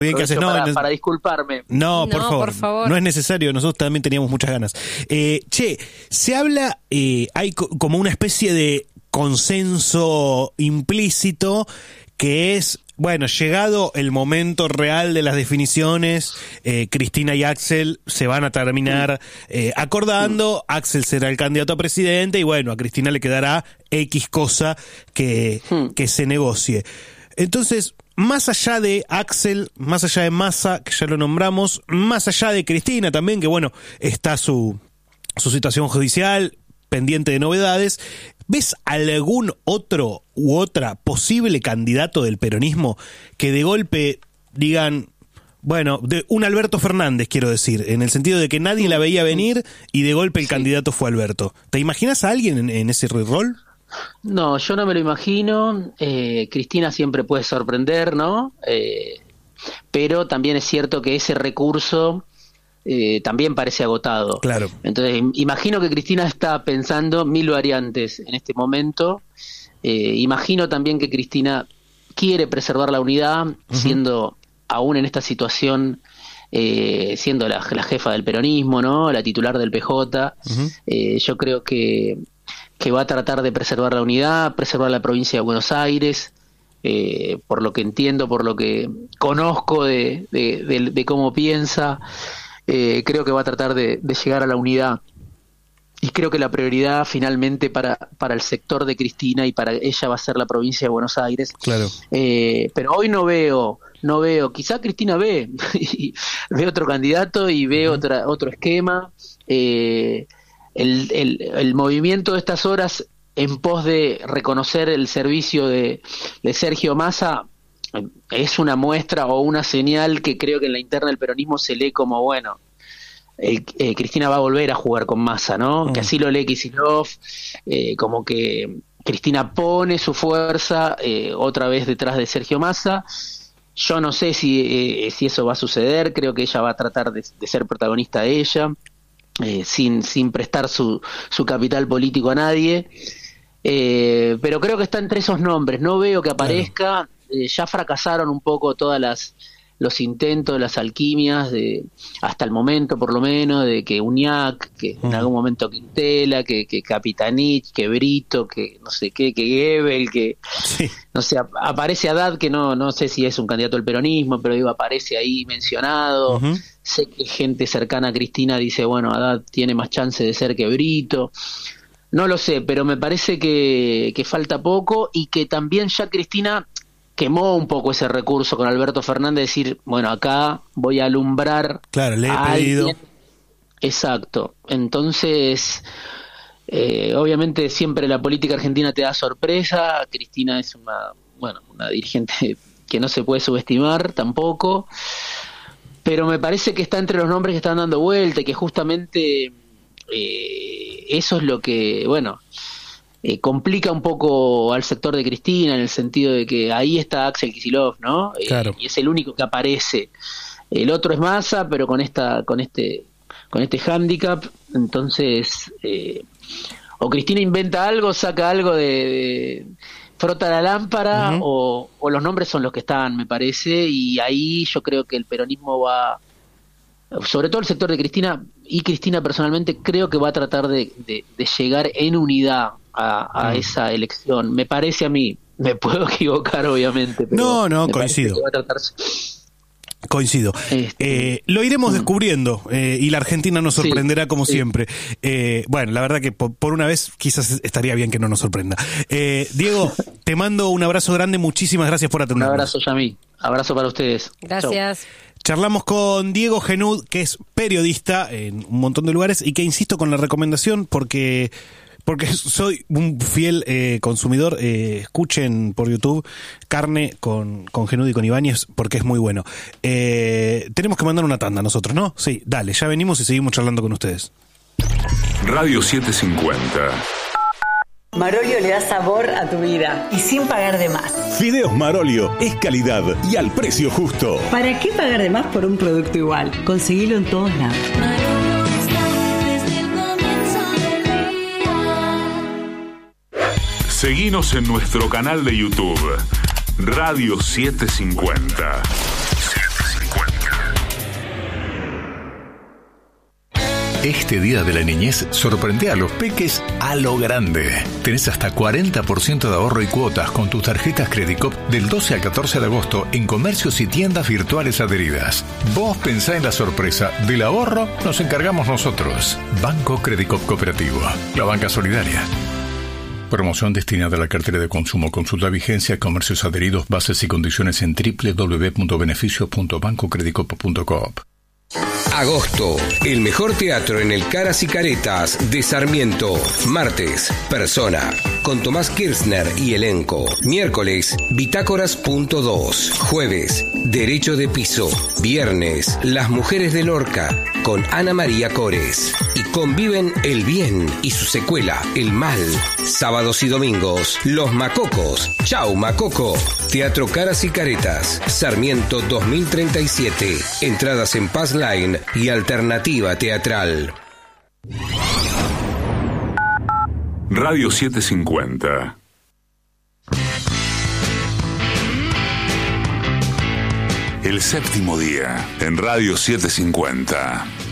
Bien que haces. Para disculparme. No, por favor. No es necesario, nosotros también teníamos muchas ganas. Se habla, hay como una especie de consenso implícito que es, bueno, llegado el momento real de las definiciones, Cristina y Axel se van a terminar acordando, Axel será el candidato a presidente y bueno, a Cristina le quedará X cosa que se negocie. Entonces, más allá de Axel, más allá de Massa, que ya lo nombramos, más allá de Cristina también, que bueno, está su situación judicial pendiente de novedades, ¿ves algún otro u otra posible candidato del peronismo que de golpe digan, bueno, de un Alberto Fernández, quiero decir, en el sentido de que nadie la veía venir y de golpe el candidato fue Alberto? ¿Te imaginas a alguien en ese rol? No, yo no me lo imagino. Cristina siempre puede sorprender, ¿no? Pero también es cierto que ese recurso también parece agotado. Claro. Entonces, imagino que Cristina está pensando 1000 variantes en este momento. Imagino también que Cristina quiere preservar la unidad, siendo aún en esta situación, siendo la jefa del peronismo, ¿no? La titular del PJ. Yo creo que va a tratar de preservar la unidad, preservar la provincia de Buenos Aires, por lo que entiendo, por lo que conozco de cómo piensa. Creo que va a tratar de llegar a la unidad y creo que la prioridad finalmente para el sector de Cristina y para ella va a ser la provincia de Buenos Aires. Claro. Pero hoy no veo, quizá Cristina ve otro candidato y ve otro esquema. El movimiento de estas horas en pos de reconocer el servicio de Sergio Massa es una muestra o una señal que creo que en la interna del peronismo se lee como, bueno, Cristina va a volver a jugar con Massa, ¿no? Que así lo lee Kicillof, como que Cristina pone su fuerza otra vez detrás de Sergio Massa. Yo no sé si eso va a suceder, creo que ella va a tratar de ser protagonista ella, sin prestar su capital político a nadie, pero creo que está entre esos nombres, no veo que aparezca. Claro. Ya fracasaron un poco los intentos, las alquimias, hasta el momento por lo menos, de que Uñac, que en algún momento Quintela, que Capitanich, que Brito, que no sé qué, que Gebel, que no sé, aparece Haddad, que no sé si es un candidato al peronismo, pero digo, aparece ahí mencionado. Sé que gente cercana a Cristina dice, bueno, Haddad tiene más chance de ser que Brito. No lo sé, pero me parece que falta poco y que también ya Cristina quemó un poco ese recurso con Alberto Fernández, decir, bueno, acá voy a alumbrar. Claro, le he pedido. Exacto. Entonces, obviamente siempre la política argentina te da sorpresa. Cristina es una dirigente que no se puede subestimar tampoco, pero me parece que está entre los nombres que están dando vuelta y que justamente eso es lo que, bueno, complica un poco al sector de Cristina, en el sentido de que ahí está Axel Kicillof, ¿no? Claro. Y es el único que aparece. El otro es Massa, pero con este hándicap. Entonces, o Cristina inventa algo, saca algo de frota la lámpara, o los nombres son los que están, me parece, y ahí yo creo que el peronismo va, sobre todo el sector de Cristina, y Cristina personalmente, creo que va a tratar de llegar en unidad a esa elección. Me parece a mí, me puedo equivocar obviamente, pero no, coincido. Coincido. Lo iremos descubriendo y la Argentina nos sorprenderá como siempre. Bueno, la verdad que por una vez quizás estaría bien que no nos sorprenda. Diego, te mando un abrazo grande, muchísimas gracias por atendernos. Un abrazo, Yamí. Abrazo para ustedes. Gracias. Chau. Charlamos con Diego Genud, que es periodista en un montón de lugares y que insisto con la recomendación porque soy un fiel consumidor. Escuchen por YouTube Carne con Genud y con Ibáñez porque es muy bueno. Tenemos que mandar una tanda nosotros, ¿no? Sí, dale, ya venimos y seguimos charlando con ustedes. Radio 750. Marolio le da sabor a tu vida y sin pagar de más. Fideos Marolio es calidad y al precio justo. ¿Para qué pagar de más por un producto igual? Conseguilo en todos lados. Seguinos en nuestro canal de YouTube, Radio 750. Este Día de la Niñez sorprende a los peques a lo grande. Tenés hasta 40% de ahorro y cuotas con tus tarjetas Credicop del 12 al 14 de agosto en comercios y tiendas virtuales adheridas. Vos pensá en la sorpresa. Del ahorro nos encargamos nosotros. Banco Credicop Cooperativo. La banca solidaria. Promoción destinada a la cartera de consumo. Consulta vigencia, comercios adheridos, bases y condiciones en www.beneficios.bancocredicop.coop. Agosto, el mejor teatro en el Caras y Caretas de Sarmiento. Martes, Persona, con Tomás Kirchner y elenco. Miércoles, Bitácoras.2. Jueves, Derecho de Piso. Viernes, Las Mujeres de Lorca, con Ana María Cores. Y conviven el bien y su secuela, el mal. Sábados y domingos, Los Macocos. Chau, Macoco. Teatro Caras y Caretas, Sarmiento 2037. Entradas en Paz Line y Alternativa Teatral. Radio 750. El séptimo día en Radio 750.